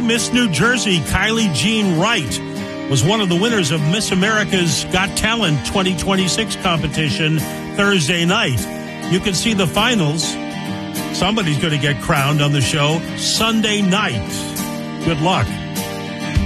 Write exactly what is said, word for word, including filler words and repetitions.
Miss New Jersey, Kylie Jean Wright, was one of the winners of Miss America's Got Talent twenty twenty-six competition Thursday night. You can see the finals. Somebody's going to get crowned on the show Sunday night. Good luck.